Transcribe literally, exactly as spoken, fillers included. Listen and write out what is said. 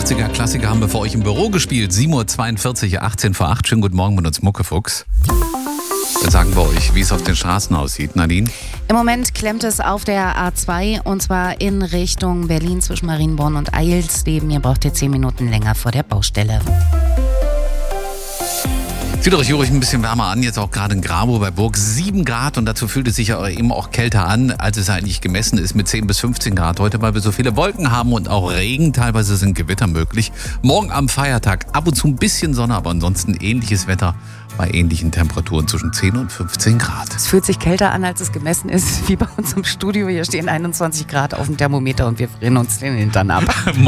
achtziger-Klassiker haben wir für euch im Büro gespielt. sieben Uhr zweiundvierzig, achtzehn vor acht. Schönen guten Morgen mit uns Muckefuchs. Dann sagen wir euch, wie es auf den Straßen aussieht. Nadine? Im Moment klemmt es auf der A zwei und zwar in Richtung Berlin zwischen Marienborn und Eilsleben. Ihr braucht ihr zehn Minuten länger vor der Baustelle. Zieht euch hier ruhig ein bisschen wärmer an, jetzt auch gerade in Grabow bei Burg. sieben Grad und dazu fühlt es sich ja eben auch kälter an, als es eigentlich gemessen ist mit zehn bis fünfzehn Grad. Heute, weil wir so viele Wolken haben und auch Regen, teilweise sind Gewitter möglich. Morgen am Feiertag ab und zu ein bisschen Sonne, aber ansonsten ähnliches Wetter bei ähnlichen Temperaturen zwischen zehn und fünfzehn Grad. Es fühlt sich kälter an, als es gemessen ist, wie bei uns im Studio. Hier stehen einundzwanzig Grad auf dem Thermometer und wir frieren uns den Hintern ab.